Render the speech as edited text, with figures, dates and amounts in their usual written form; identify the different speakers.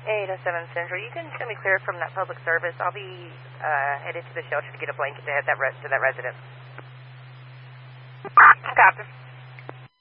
Speaker 1: 807 Central. You can send me clear from that public service. I'll be headed to the shelter to get a blanket to head to that residence.
Speaker 2: Copy.